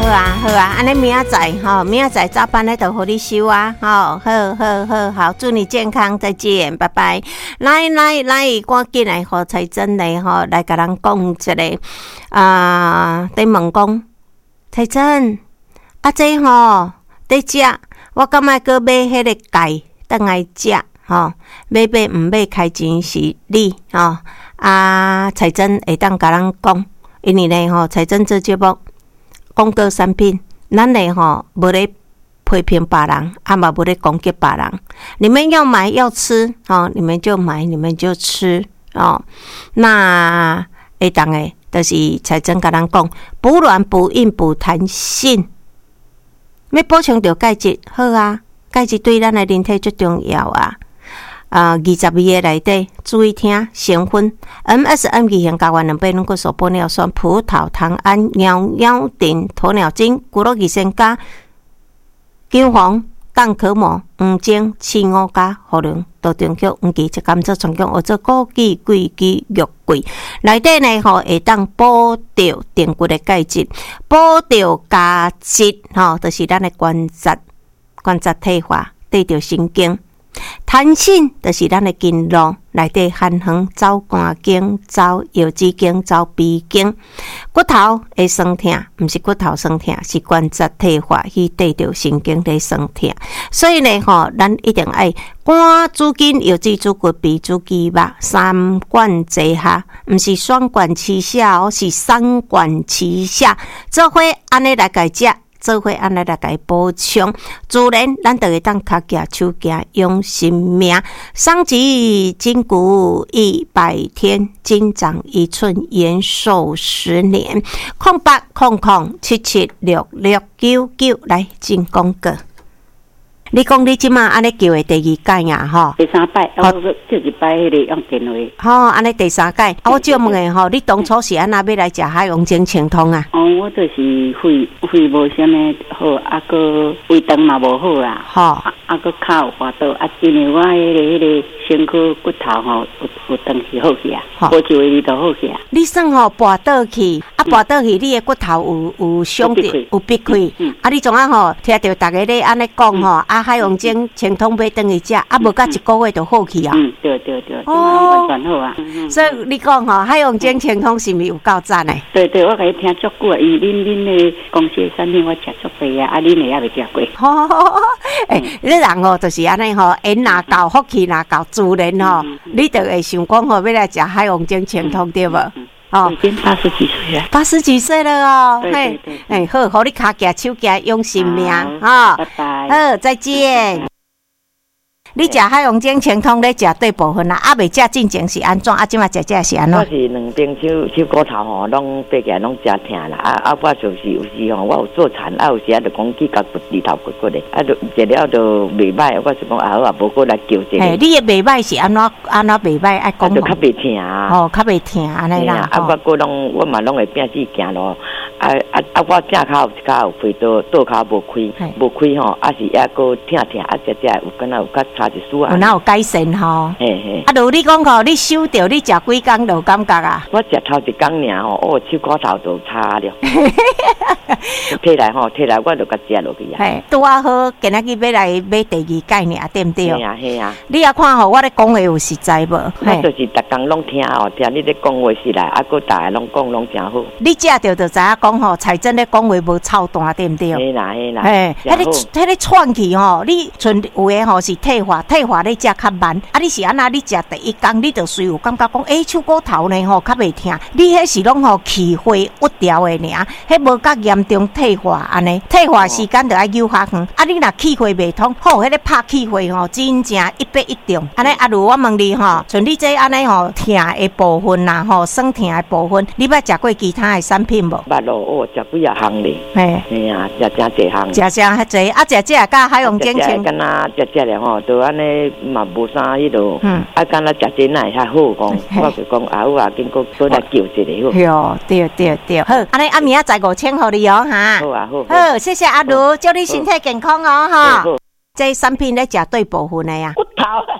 好啊，安尼明仔载吼，明仔载早班咧就互你收啊，好，好，祝你健康，再见，拜拜。来，赶紧来互彩珍咧吼，来甲咱讲一个在问讲，彩珍啊，这吼在食，我感觉搁买迄个钙，等来食吼，买毋买开钱是你吼，彩珍会当甲咱讲，因为咧吼，彩珍这节目。广告产品，咱嘞吼无咧批评别人，嘛无咧攻击别人。你们要买要吃，你们就买，你们就吃哦。那会当诶，就是彩珍甲咱讲，补软、补硬、补弹性，要补充到钙质，好啊，钙质对咱诶人体最重要啊。22个内底注意听成分 MSM 二型甲烷两倍浓固素玻尿酸葡萄糖胺尿尿丁鸵鸟精骨肉乙酰加姜黄蛋壳膜黄精刺五加茯苓多中菊黄芪一甘蔗全姜或者枸杞桂枝肉桂内底呢会当补到定骨的钙质补到加质就是咱的关节退化对着神经弹性就是咱的经络内底含黄走肝经走腰子经走鼻经骨头会酸痛不是骨头酸痛是关节退化去对着神经在酸痛所以呢咱一定要肝主筋腰子主骨鼻主肌肉三管齐下不是双管齐下是三管齐下做伙安尼来改食做伙安尼来甲伊补充，自然咱就会当脚行手行用生命，伤及筋骨100天，筋长1寸，延寿10年。0800776699来进广告。你讲你即马安尼叫的第2届呀，吼？ 第3摆，我这一摆迄个用电话。 好，安尼第3届，我借问的吼，你当初是安那要来食海洋精清通啊？ 我就是肺无啥物好，个胃肠嘛无好啦。好，个骹有滑倒，今年我迄个身躯骨头吼有当时好起啊，无一位就好起啊。 你算吼跋倒去，跋倒去，你的骨头有伤着，有闭开。你总吼听到大家咧安尼讲吼海洋精清通要等去食，无甲1个月就好去啊。 对，完全好啊。 所以你讲吼海洋精清通是毋是有够赞诶？ 对，我甲伊听足久啊，伊恁的公司的产品我食足过啊，恁的也未食过。 你人吼就是安尼吼，缘若够，福气若够，自然吼，你就会想讲吼要来食海洋精清通对无？ 已经80几岁了 ，80几岁了哦。 对， 好，互你脚行手行用生命拜拜。 好，再见。你食海洋精清通咧食对部分啊，未食进前是安怎？即马食是安怎？ 我是两边手骨头吼，拢爬起来拢真疼啦。我就是有时吼，我有做残，有时就讲去甲骨里头骨咧，就食了就袂歹。我是讲好无过来纠正。 你的袂歹是安怎袂歹？爱讲。 就较袂疼啊。 较袂疼安尼啦。 我过我嘛拢会拼死行路。我正骹有一骹有飞倒骹无开吼，是抑个疼，食有敢若有较差一丝啊。 有哪有改善吼？如你讲吼，你收着你食几工就感觉啊？ 我食头一工尔吼，手骨头就差了。摕来我就甲食落去啊。 拄啊好，今仔日要来买第2届尔，对毋对？ 系啊。 你也看吼，我咧讲话有实在无？ 我就是逐工拢听听你咧讲话是来，个大家拢讲拢真好。 你食着就知影讲吼，彩珍咧讲话无操蛋，对毋对？ 嘿啦。 迄个喘气吼，你像有诶吼是退化咧食较慢。你是安那？你食第1工，你就随有感觉讲，手骨头呢吼较袂疼。你迄是拢吼气血郁调诶尔，迄无甲严重退化安尼。退化时间就要休较长。你若气血袂通，好，迄个拍气血吼，真正1百1中。安尼如我问你吼，像你这安尼吼疼诶部分啦吼，酸疼诶部分，你捌食过其他诶产品无？ 捌咯，食几啊项咧。嘿啊，食真济项。 食遐济，食这甲海洋精清。 敢若食咧吼，就安尼嘛无啥迄落。敢若食这哪会较好讲？我就讲有啊，经过来叫一个好。 对，好，安尼明仔载5000互你哦哈。好，谢谢阿如，祝你身体健康哦哈。这产品咧食对部分的呀。 骨头。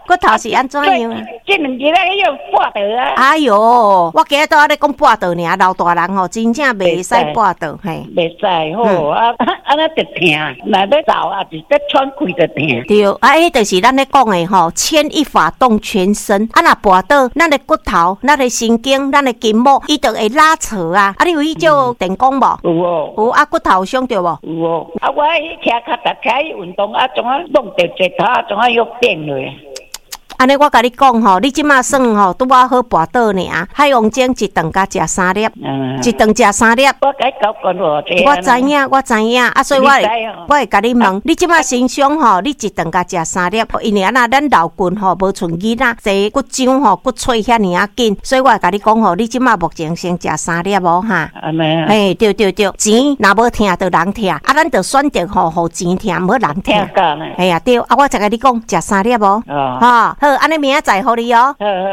骨头是安怎样啊？ 这2日来用半道啊！ 哎哟，我今日都咧讲半道尔，老大人吼真正袂使半道嘿。 袂使吼啊！安尼就疼，若要走啊，是要喘气就疼。 对，迄就是咱咧讲的吼，牵一发动全身。啊，若跋倒，咱的骨头、咱的神经、咱的筋膜，伊就会拉扯啊。啊，你有迄种电工无？ 有哦。 有啊，骨头伤着无？ 有哦。啊，我迄骑脚踏车运动啊，总啊弄着一头，总啊又变落。 安尼我甲你讲吼，你即马算吼拄啊好跋倒尔，海王精一顿甲食3粒，一顿食3粒。 我甲你讲过我知影，啊，所以我会甲你问，你即马身上吼，你一顿甲食3粒，因为咱老棍吼无像囡仔，这骨浆吼骨脆遐尔啊紧，所以我会甲你讲吼，你即马目前先食3粒无哈？ 安尼啊？ 嘿，对，钱若无疼就人疼，啊，咱就选择吼，互钱疼，无人疼。哎呀，对，啊，我再甲你讲，食3粒无？哈。好，安尼明仔载互你哦。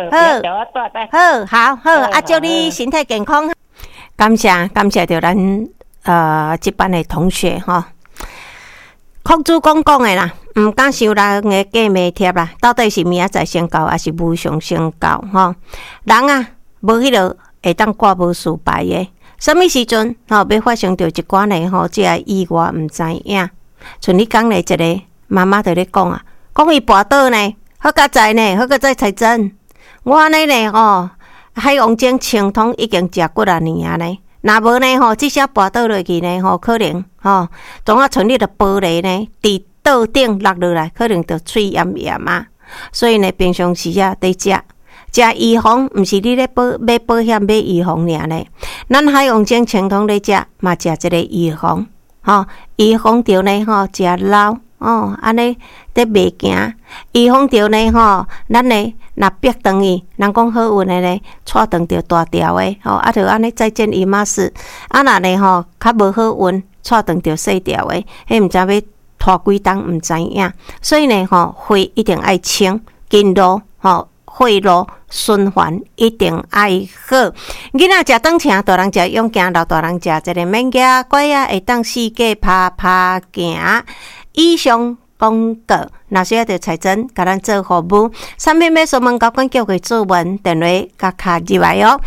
好，啊，祝你身体健康。感谢着咱这班的同学吼。孔子讲的啦，毋敢收人的假媒贴啦，到底是明仔载先到，还是无上先到吼？人啊，无迄落会当挂无事牌的，什么时阵吼要发生着一寡呢吼？这意外毋知影。像你讲的一个妈妈在咧讲啊，讲伊跋倒呢。好佳哉呢，好佳哉才真。我安尼呢吼，海王精清通已经食几啊年啊呢。若无呢吼，至少跋倒落去呢吼，可能吼，总啊像你的玻璃呢，伫倒顶落落来，可能就喙炎啊。所以呢，平常时啊，得食预防，毋是你咧买保险买预防尔呢。咱海王精清通咧食，嘛食一个预防，吼，预防着呢吼，食老。安尼得袂行，预防着呢吼，咱呢若逼长伊，人讲好运的呢，带长着大条的，啊，就安尼再见伊妈是，啊，若呢吼较无好运，带长着细条的，迄毋知要拖几冬，毋知影，所以呢吼，血一定爱清，经络吼。血路循环一定爱好，囡仔食顿请，大人食勇行，老大人食一个免惊怪啊，会当四界拍行。以上广告，若需要着财政，甲咱做服务，产品要询问高管局的主文电话，甲卡入来哦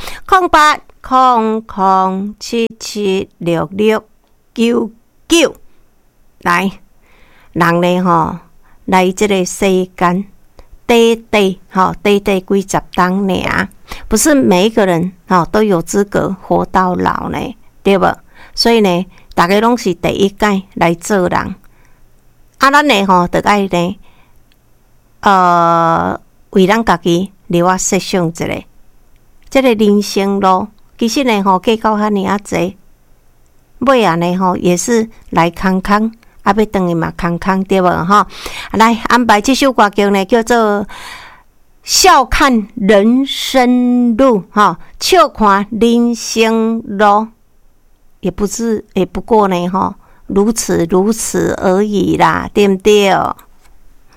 ，0800776699。来，人呢吼，来这个世间。短几十当尔，不是每一个人都有资格活到老呢，对不？所以呢，大家拢是第一届来做人，啊，咱呢就爱呢，为咱家己留啊设想一个，这个人生路其实呢计较遐尔啊济，尾啊呢也是来康康。啊，要等于嘛康康对无吼？来安排这首歌曲呢，叫做《笑看人生路》哈，笑看人生路，也不过呢如此而已啦，对不对？